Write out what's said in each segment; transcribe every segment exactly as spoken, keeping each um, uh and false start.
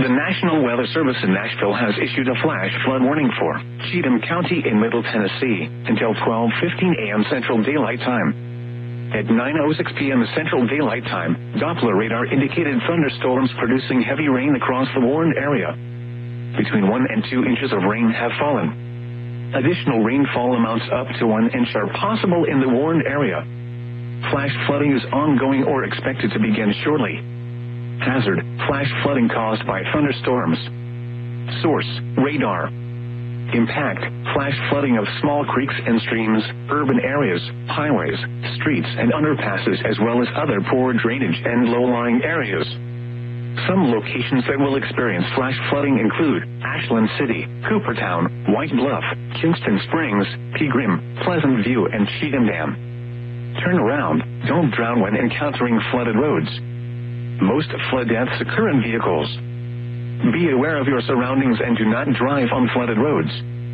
The National Weather Service in Nashville has issued a flash flood warning for Cheatham County in Middle Tennessee until twelve fifteen a.m. Central Daylight Time. At nine oh six p.m. Central Daylight Time, Doppler radar indicated thunderstorms producing heavy rain across the warned area. Between one and two inches of rain have fallen. Additional rainfall amounts up to one inch are possible in the warned area. Flash flooding is ongoing or expected to begin shortly. Hazard, flash flooding caused by thunderstorms. Source, radar. Impact, flash flooding of small creeks and streams, urban areas, highways, streets and underpasses as well as other poor drainage and low-lying areas. Some locations that will experience flash flooding include Ashland City, Coopertown, White Bluff, Kingston Springs, Pegram, Pleasant View and Cheatham Dam. Turn around, don't drown when encountering flooded roads. Most flood deaths occur in vehicles. Be aware of your surroundings and do not drive on flooded roads.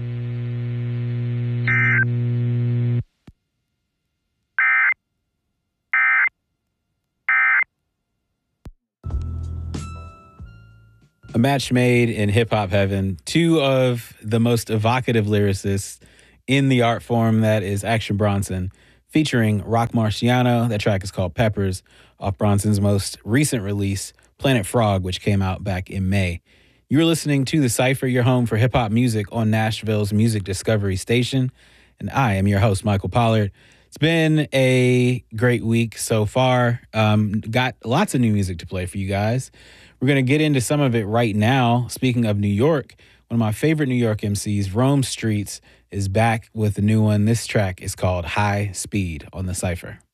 A match made in hip-hop heaven. Two of the most evocative lyricists in the art form that is Action Bronson, featuring Rock Marciano. That track is called Peppers, off Bronson's most recent release, Planet Frog, which came out back in May. You're listening to The Cypher, your home for hip-hop music on Nashville's Music Discovery Station, and I am your host, Michael Pollard. It's been a great week so far. Um, got lots of new music to play for you guys. We're going to get into some of it right now. Speaking of New York, one of my favorite New York M Cs, Rome Streetz, is back with a new one. This track is called High Speed on The Cypher.